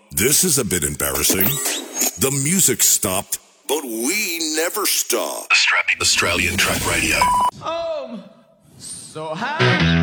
this is a bit embarrassing. The music stopped, but we never stop. Australian Track Radio. So high.